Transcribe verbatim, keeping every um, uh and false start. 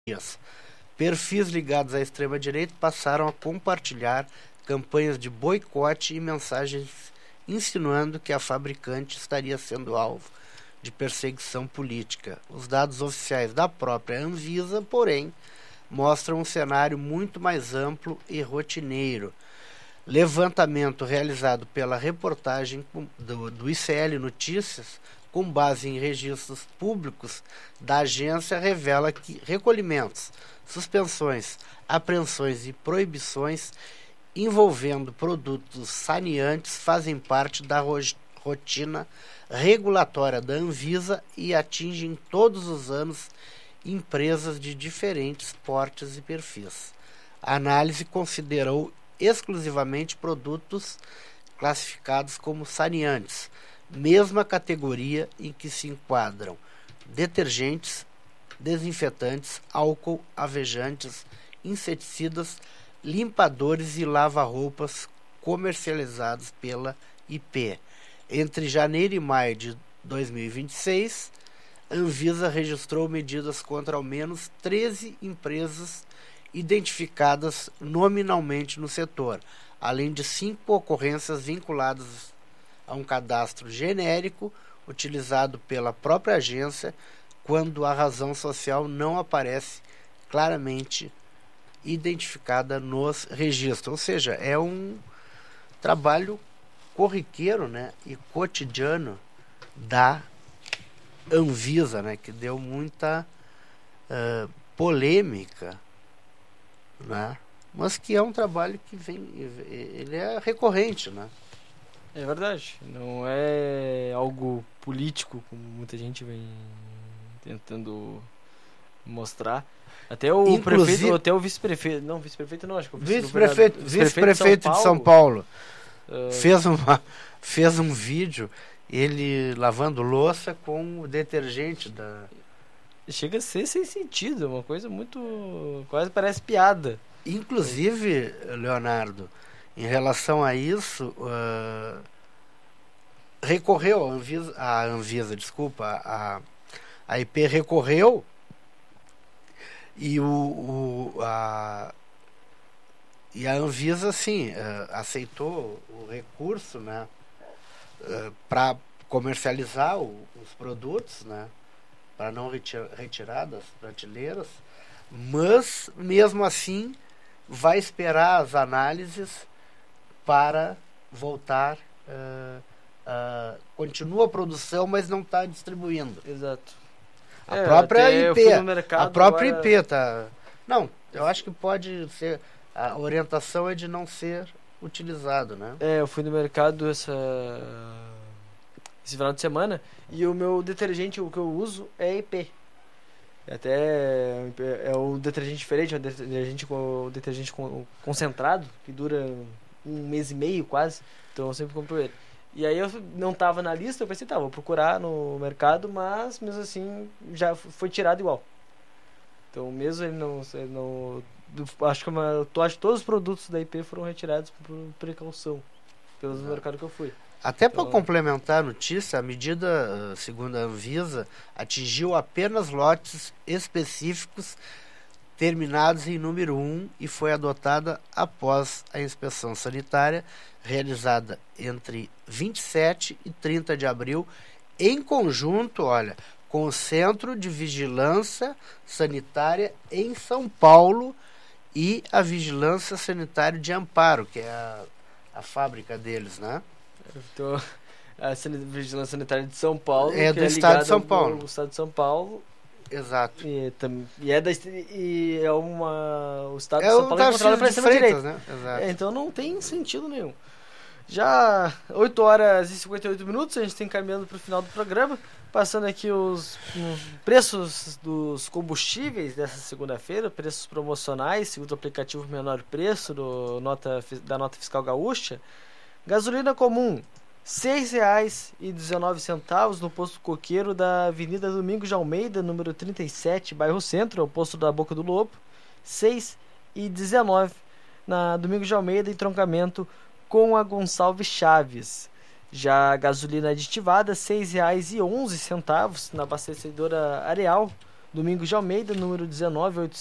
Perfis ligados à extrema-direita passaram a compartilhar campanhas de boicote e mensagens insinuando que a fabricante estaria sendo alvo de perseguição política. Os dados oficiais da própria Anvisa, porém, mostram um cenário muito mais amplo e rotineiro. Levantamento realizado pela reportagem do, do I C L Notícias, com base em registros públicos da agência, revela que recolhimentos, suspensões, apreensões e proibições envolvendo produtos saneantes fazem parte da ro- rotina regulatória da Anvisa e atingem todos os anos empresas de diferentes portes e perfis. A análise considerou exclusivamente produtos classificados como saneantes, mesma categoria em que se enquadram detergentes, desinfetantes, álcool, avejantes, inseticidas, limpadores e lava-roupas comercializados pela I P. Entre janeiro e maio de dois mil e vinte e seis, a Anvisa registrou medidas contra ao menos treze empresas identificadas nominalmente no setor, além de cinco ocorrências vinculadas a um cadastro genérico utilizado pela própria agência quando a razão social não aparece claramente identificada nos registros. Ou seja, é um trabalho corriqueiro, né, e cotidiano da Anvisa, né, que deu muita uh, polêmica, né, mas que é um trabalho que vem, ele é recorrente, né? É verdade, não é algo político, como muita gente vem tentando mostrar. Até o Inclusive, prefeito, até o vice-prefeito, não, vice-prefeito não, acho que o vice-prefeito, vice-prefeito de São Paulo, uh, fez, uma, fez um vídeo, ele lavando louça com o detergente da... Chega a ser sem sentido, uma coisa muito... quase parece piada. Inclusive, Leonardo, em relação a isso, uh, recorreu a Anvisa, a Anvisa, desculpa, a, a I P recorreu e, o, o, a, e a Anvisa, sim, uh, aceitou o recurso, né, uh, para comercializar o, os produtos, né, para não retirar, retirar das prateleiras, mas, mesmo assim, vai esperar as análises para voltar, uh, uh, continua a produção, mas não está distribuindo. Exato. A é, própria I P, a própria agora... I P tá. Não, eu acho que pode ser. A orientação é de não ser utilizado, né? É, eu fui no mercado essa esse final de semana e o meu detergente, o que eu uso é I P. Até é um detergente diferente, é um detergente, um detergente concentrado, que dura um mês e meio quase, então eu sempre compro ele. E aí eu não tava na lista, eu pensei, tá, vou procurar no mercado, mas mesmo assim já foi tirado igual. Então mesmo ele não... Ele não acho que uma, acho que todos os produtos da I P foram retirados por precaução, pelos Exato. mercados que eu fui. Até então, para complementar a notícia, a medida, segundo a Anvisa, atingiu apenas lotes específicos terminados em número um e foi adotada após a inspeção sanitária realizada entre vinte e sete e trinta de abril, em conjunto, olha, com o Centro de Vigilância Sanitária em São Paulo e a Vigilância Sanitária de Amparo, que é a, a fábrica deles, né? Então, a Vigilância Sanitária de São Paulo, é que do é estado de São ao, Paulo. ao estado de São Paulo. Exato. E, e, é, da, e é uma... O estado é de São Paulo é controlado pela extrema-direita. Né? Exato. É, então não tem sentido nenhum. Já oito horas e cinquenta e oito minutos, a gente está encaminhando para o final do programa, passando aqui os, os preços dos combustíveis dessa segunda-feira, preços promocionais, segundo o aplicativo Menor Preço do nota, da Nota Fiscal Gaúcha. Gasolina comum, seis reais e dezenove centavos no posto coqueiro da Avenida Domingos de Almeida, número trinta e sete, bairro Centro, o posto da Boca do Lobo, seis reais e dezenove centavos na Domingos de Almeida, entroncamento com a Gonçalves Chaves. Já a gasolina aditivada, seis reais e onze centavos na abastecedora Areal, Domingos de Almeida, número dezenove